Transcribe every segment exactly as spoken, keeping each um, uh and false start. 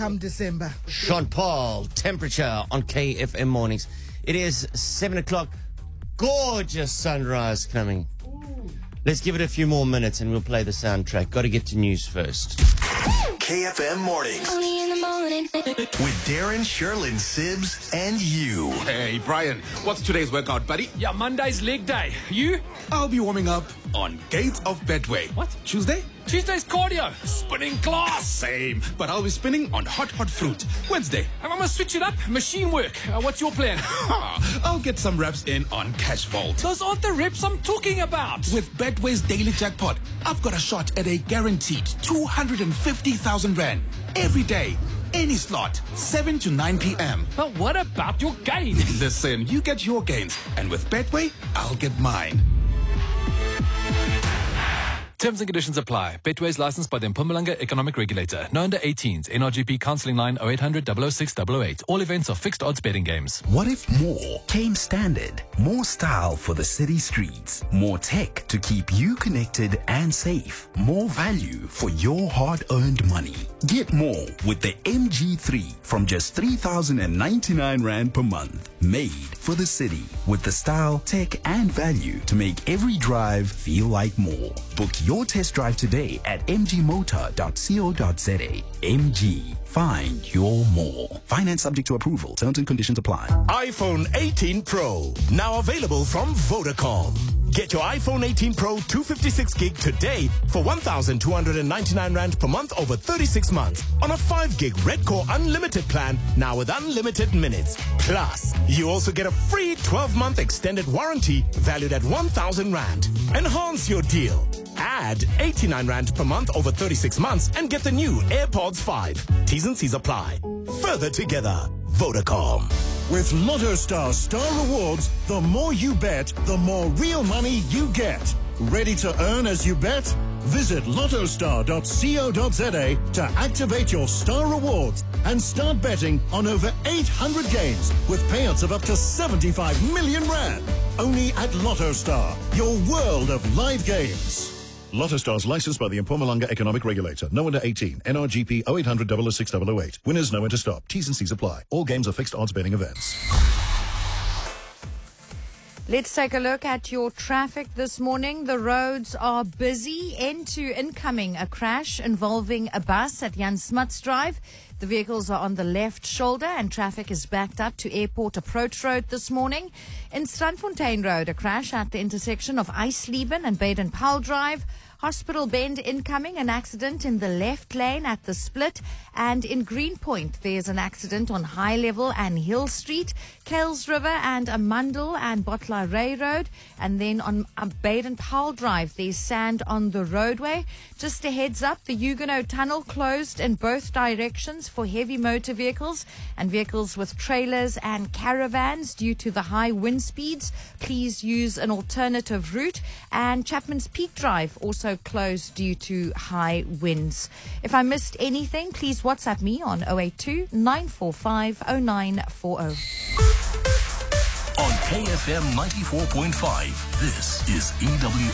come December. Sean Paul, temperature on K F M mornings. It is seven o'clock. Gorgeous sunrise coming. Let's give it a few more minutes and we'll play the soundtrack. Got to get to news first. K F M mornings. Only in the morning. With Darren, Sherlyn, Sibs, and you. Hey, Brian, what's today's workout, buddy? Yeah, Monday's leg day. You? I'll be warming up on Gates of Bedway. What? Tuesday? Tuesday's cardio. Spinning class. Same, but I'll be spinning on hot, hot fruit. Wednesday? I'm going to switch it up. Machine work. Uh, what's your plan? I'll get some reps in on Cash Vault. Those aren't the reps I'm talking about. With Bedway's daily jackpot, I've got a shot at a guaranteed two hundred fifty thousand rand. Every day, any slot, seven to nine p.m. But what about your gain? Listen, you get your gains, and with Betway, I'll get mine. Terms and conditions apply. Betway is licensed by the Mpumalanga Economic Regulator. No under eighteens. N R G P counselling line oh eight hundred, double oh six, double oh eight. All events are fixed odds betting games. What if more came standard? More style for the city streets. More tech to keep you connected and safe. More value for your hard-earned money. Get more with the M G three from just three thousand ninety-nine rand per month. Made for the city with the style, tech, and value to make every drive feel like more. Book your test drive today at m g motor dot co dot z a. M G. Find your more. Finance subject to approval. Terms and conditions apply. iPhone eighteen Pro. Now available from Vodacom. Get your iPhone eighteen Pro two fifty-six gig today for one thousand two hundred ninety-nine rand per month over thirty-six months on a five gig Red Core Unlimited plan, now with unlimited minutes. Plus, you also get a free twelve month extended warranty valued at one thousand rand. Enhance your deal. Add eighty-nine rand per month over thirty-six months and get the new AirPods five. T's and C's apply. Further together, Vodacom. With Lotto Star Star Rewards, the more you bet, the more real money you get. Ready to earn as you bet? Visit lotto star dot co dot z a to activate your Star Rewards and start betting on over eight hundred games with payouts of up to seventy-five million rand. Only at Lotto Star, your world of live games. Lotto Stars licensed by the Mpumalanga Economic Regulator. No under eighteen. N R G P oh eight hundred, double oh six, double oh eight. Winners know when to stop. T's and C's apply. All games are fixed odds betting events. Let's take a look at your traffic this morning. The roads are busy. End to incoming, a crash involving a bus at Jan Smuts Drive. The vehicles are on the left shoulder and traffic is backed up to Airport Approach Road this morning. In Strandfontein Road, a crash at the intersection of Eisleben and Baden-Powell Drive. Hospital Bend incoming, an accident in the left lane at the split. And in Greenpoint, there's an accident on High Level and Hill Street, Kales River and Amundle and Botlaray Road. And then on Baden-Powell Drive, there's sand on the roadway. Just a heads up, the Huguenot Tunnel closed in both directions for heavy motor vehicles and vehicles with trailers and caravans due to the high wind speeds. Please use an alternative route. And Chapman's Peak Drive also closed due to high winds. If I missed anything, please WhatsApp me on oh eight two, nine four five, oh nine four oh. On K F M ninety-four point five, this is E W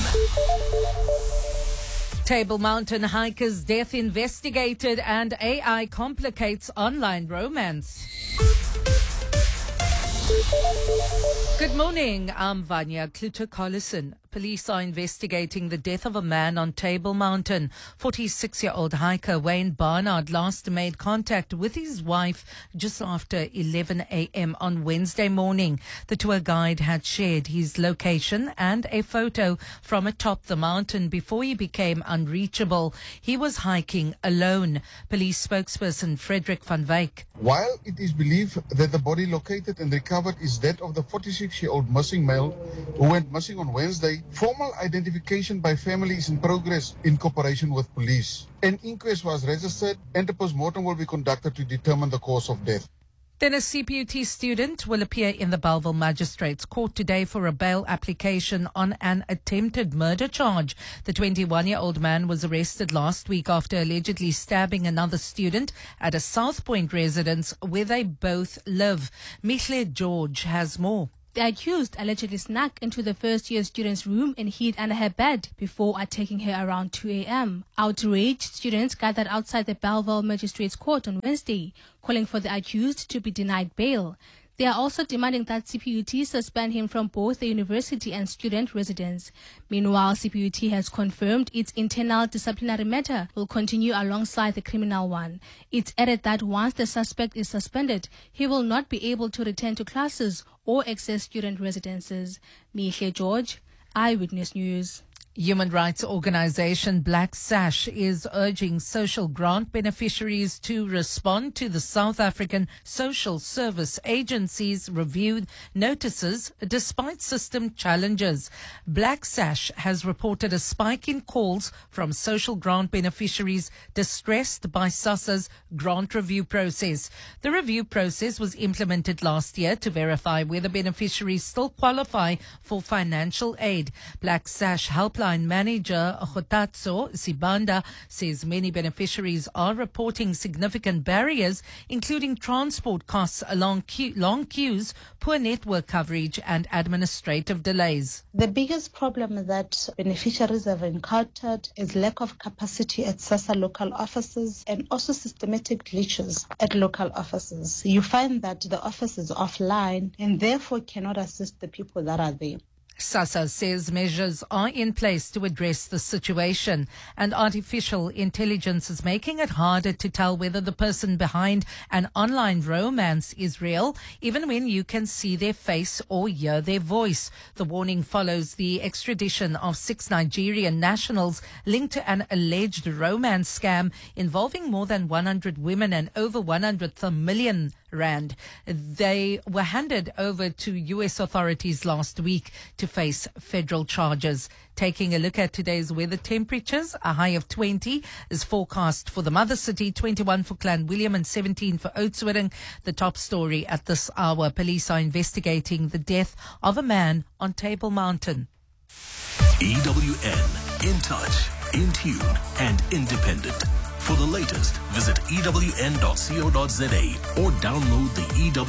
N. Table Mountain hiker's death investigated and A I complicates online romance. Good morning, I'm Vanya Kluter-Collison. Police are investigating the death of a man on Table Mountain. forty-six-year-old hiker Wayne Barnard last made contact with his wife just after eleven a.m. on Wednesday morning. The tour guide had shared his location and a photo from atop the mountain before he became unreachable. He was hiking alone. Police spokesperson Frederick van Wyk. While it is believed that the body located and recovered is that of the forty-six-year-old missing male who went missing on Wednesday, formal identification by family is in progress in cooperation with police. An inquest was registered and a post-mortem will be conducted to determine the cause of death. Then a C P U T student will appear in the Bellville Magistrates Court today for a bail application on an attempted murder charge. The twenty-one-year-old man was arrested last week after allegedly stabbing another student at a South Point residence where they both live. Michle George has more. The accused allegedly snuck into the first-year student's room and hid under her bed before attacking her around two a.m. Outraged students gathered outside the Bellville Magistrates Court on Wednesday, calling for the accused to be denied bail. They are also demanding that C P U T suspend him from both the university and student residence. Meanwhile, C P U T has confirmed its internal disciplinary matter will continue alongside the criminal one. It's added that once the suspect is suspended, he will not be able to return to classes or access student residences. Mihle George, Eyewitness News. Human rights organization Black Sash is urging social grant beneficiaries to respond to the South African Social Service Agency's reviewed notices despite system challenges. Black Sash has reported a spike in calls from social grant beneficiaries distressed by SASSA's grant review process. The review process was implemented last year to verify whether beneficiaries still qualify for financial aid. Black Sash helpline manager Khotatso Sibanda says many beneficiaries are reporting significant barriers, including transport costs along queue, long queues, poor network coverage and administrative delays. The biggest problem that beneficiaries have encountered is lack of capacity at SASSA local offices and also systematic glitches at local offices. You find that the office is offline and therefore cannot assist the people that are there. SASSA says measures are in place to address the situation, and artificial intelligence is making it harder to tell whether the person behind an online romance is real, even when you can see their face or hear their voice. The warning follows the extradition of six Nigerian nationals linked to an alleged romance scam involving more than one hundred women and over one hundred million rand. They were handed over to U S authorities last week to face federal charges. Taking a look at today's weather temperatures, a high of twenty is forecast for the mother city, twenty-one for Clanwilliam and seventeen for Oudtshoorn. The top story at this hour, police are investigating the death of a man on Table Mountain. E W N, in touch, in tune and independent. For the latest, visit E W N dot co dot za or download the E W